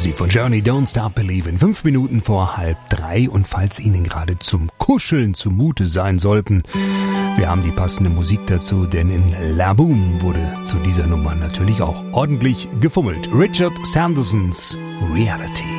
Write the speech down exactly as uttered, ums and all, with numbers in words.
Musik von Journey, Don't Stop Believin'. Fünf Minuten vor halb drei und falls Ihnen gerade zum Kuscheln zumute sein sollten, wir haben die passende Musik dazu, denn in La Boom wurde zu dieser Nummer natürlich auch ordentlich gefummelt. Richard Sandersons Reality.